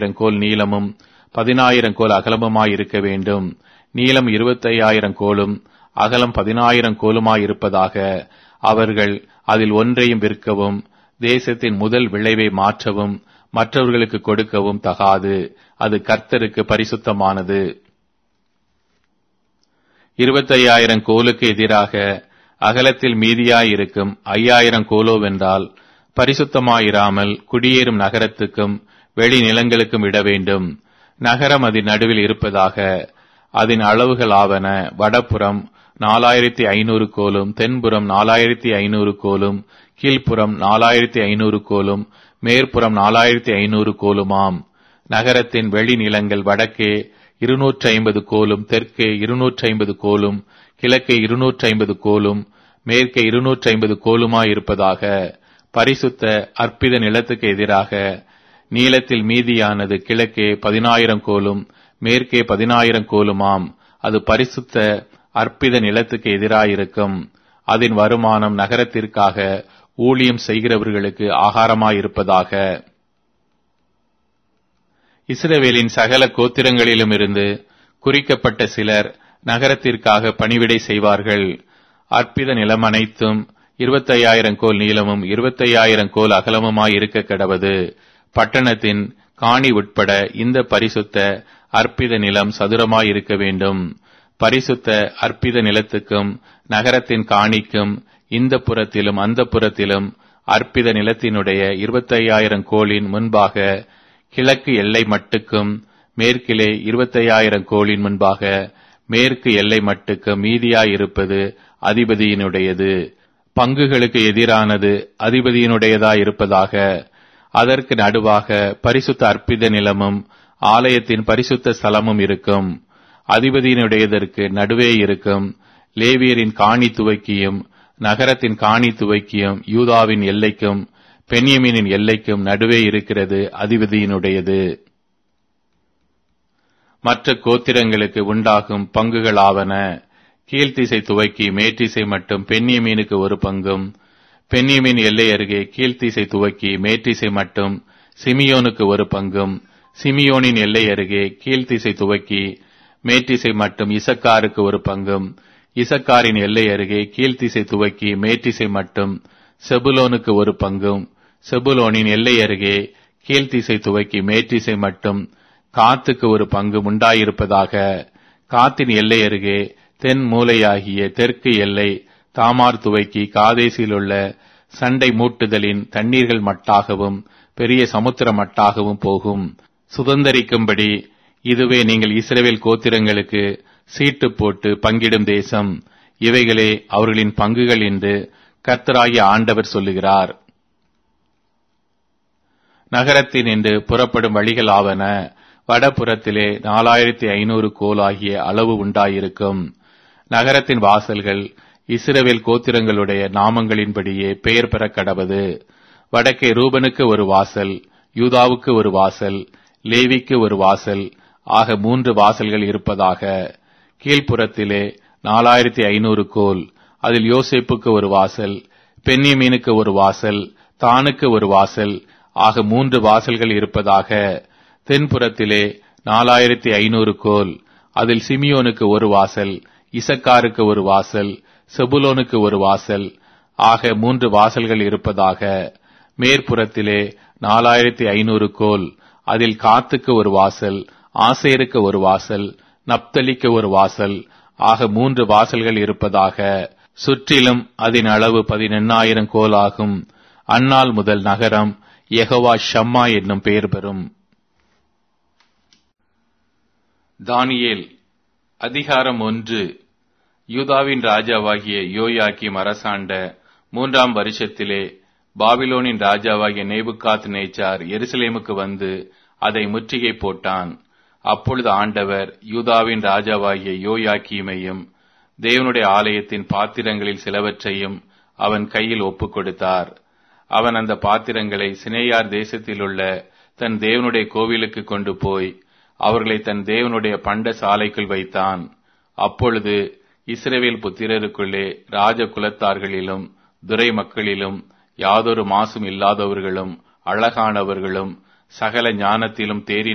25,000 கோல் நீளமும் 10,000 கோல் அகலமுமாயிருக்க வேண்டும். நீளம் 25,000 கோலும் அகலம் 10,000 கோலுமாயிருப்பதாக. அவர்கள் அதில் ஒன்றையும் விற்கவும் தேசத்தின் முதல் விளைவை மாற்றவும் மற்றவர்களுக்கு கொடுக்கவும் தகாது. அது கர்த்தருக்கு பரிசுத்தமானது. 25,000 கோலுக்கு எதிராக அகலத்தில் மீதியாயிருக்கும் 5,000 கோலோவென்றால் பரிசுத்தமாயிராமல் குடியேறும் நகரத்துக்கும் வெளி நிலங்களுக்கும் இட வேண்டும். நகரம் அதன் நடுவில் இருப்பதாக. அதன் அளவுகள் ஆவன: வடபுறம் 4,500 கோலும், தென்புறம் 4,500 கோலும், கீழ்ப்புறம் 4,500 கோலும், மேற்புறம் 4,500 கோலுமாம். நகரத்தின் வெளி நிலங்கள் வடக்கே 250 கோலும், தெற்கே 250 கோலும், கிழக்கே 250 கோலும், மேற்கே 250 கோலுமாயிருப்பதாக. பரிசுத்த அற்பித நிலத்துக்கு எதிராக நீளத்தில் மீதியானது கிழக்கே 10,000 கோலும், மேற்கே 10,000 கோலுமாம். அது பரிசுத்த அற்பித நிலத்துக்கு எதிராயிருக்கும். அதன் வருமானம் நகரத்திற்காக ஊழியம் செய்கிறவர்களுக்கு ஆகாரமாயிருப்பதாக. இஸ்ரவேலின் சகல கோத்திரங்களிலுமிருந்து குறிக்கப்பட்ட சிலர் நகரத்திற்காக பணிவிடை செய்வார்கள். அற்பித நிலம் அனைத்தும் 25,000 கோல் நீளமும் 25,000 கோல் அகலமுமாயிருக்க கடவது. பட்டணத்தின் காணி உட்பட இந்த பரிசுத்த அற்பித நிலம் சதுரமாயிருக்க வேண்டும். பரிசுத்த அற்பித நிலத்துக்கும் நகரத்தின் காணிக்கும் இந்த புறத்திலும் அந்த புறத்திலும் அற்பித நிலத்தினுடைய 25,000 கோலின் முன்பாக கிழக்கு எல்லை மட்டுக்கும் மேற்கிலே 25,000 கோலின் முன்பாக மேற்கு எல்லை மட்டுக்கும் மீதியாயிருப்பது அதிபதியினுடையது. பங்குகளுக்கு எதிரானது அதிபதியினுடையதாயிருப்பதாக. அதற்கு நடுவாக பரிசுத்த அற்பித நிலமும் ஆலயத்தின் பரிசுத்த ஸ்தலமும் இருக்கும். அதிபதியினுடையதற்கு நடுவே இருக்கும். லேவியரின் காணி துவக்கியும் நகரத்தின் காணி துவக்கியும் யூதாவின் எல்லைக்கும் பென்யமீனின் எல்லைக்கும் நடுவே இருக்கிறது அதிபதியினுடையது. மற்ற கோத்திரங்களுக்கு உண்டாகும் பங்குகளாவன: கீழ்த்திசை துவக்கி மேற்றிசை மட்டும் பென்யமீனுக்கு ஒரு பங்கும், பென்யமீன் எல்லை அருகே கீழ்த்திசை துவக்கி மேற்றிசை மட்டும் சிமியோனுக்கு ஒரு பங்கும், சிமியோனின் எல்லை அருகே கீழ்த்திசை துவக்கி மேற்றிசை மட்டும் இசக்காருக்கு ஒரு பங்கும், இசக்காரின் எல்லை அருகே கீழ்த்திசை துவக்கி மேற்றிசை மட்டும் செபுலோனுக்கு ஒரு பங்கும், செபுலோனின் எல்லை அருகே கீழ்த்திசை துவக்கி மேற்றிசை மட்டும் காத்துக்கு ஒரு பங்கும் உண்டாயிருப்பதாக. காத்தின் எல்லை அருகே தென் மூலையாகிய தெற்கு எல்லை தாமார் துவக்கி காதேசில் உள்ள சண்டை மூட்டுதலின் தண்ணீர்கள் மட்டாகவும் பெரிய சமுத்திர மட்டாகவும் போகும். சுதந்தரிக்கும்படி இதுவே நீங்கள் இஸ்ரவேல் கோத்திரங்களுக்கு சீட்டு போட்டு பங்கிடும் தேசம். இவைகளே அவர்களின் பங்குகள் என்று கர்த்தராகிய ஆண்டவர் சொல்லுகிறார். நகரத்தின் என்று புறப்படும் வழிகள் ஆவன: வடபுறத்திலே 4,500 கோல் ஆகிய அளவு உண்டாயிருக்கும். நகரத்தின் வாசல்கள் இஸ்ரவேல் கோத்திரங்களுடைய நாமங்களின்படியே பெயர் பெற கடவது. வடக்கே ரூபனுக்கு ஒரு வாசல், யூதாவுக்கு ஒரு வாசல், லேவிக்கு ஒரு வாசல் ஆக 3 வாசல்கள் இருப்பதாக. கீழ்ப்புறத்திலே 4,500 கோல், அதில் யோசேப்புக்கு ஒரு வாசல், பென்யமீனுக்கு ஒரு வாசல், தானுக்கு ஒரு வாசல் ஆக 3 வாசல்கள் இருப்பதாக. தென்புறத்திலே 4,500 கோல், அதில் சிமியோனுக்கு ஒரு வாசல், இசக்காருக்கு ஒரு வாசல், செபுலோனுக்கு ஒரு வாசல் ஆக 3 வாசல்கள் இருப்பதாக. மேற்புறத்திலே 4,500 கோல், அதில் காத்துக்கு ஒரு வாசல், ஆசேருக்கு ஒரு வாசல், நப்தலிக்கு ஒரு வாசல் ஆக 3 வாசல்கள் இருப்பதாக. சுற்றிலும் அதன் அளவு 18,000 கோல் ஆகும். அந்நாள் முதல் நகரம் யெகோவா ஷம்மா என்னும் பெயர் பெறும். தானியேல் அதிகாரம் 1. யூதாவின் ராஜாவாகிய யோயாக்கீம் அரசாண்ட 3ஆம் வருஷத்திலே பாபிலோனின் ராஜாவாகிய நேபுகாத் நேச்சார் எருசலேமுக்கு வந்து அதை முற்றுகை போட்டான். அப்பொழுது ஆண்டவர் யூதாவின் ராஜாவாகிய யோயாக்கீமையும் தேவனுடைய ஆலயத்தின் பாத்திரங்களில் சிலவற்றையும் அவன் கையில் ஒப்புக் கொடுத்தார். அவன் அந்த பாத்திரங்களை சினேயார் தேசத்திலுள்ள தன் தேவனுடைய கோவிலுக்கு கொண்டு போய் அவர்களை தன் தேவனுடைய பண்ட சாலைக்குள் வைத்தான். அப்பொழுது இஸ்ரவேல் புத்திரருக்குள்ளே ராஜ குலத்தார்களிலும் துரை மக்களிலும் யாதொரு மாசும் இல்லாதவர்களும் அழகானவர்களும் சகல ஞானத்திலும் தேறி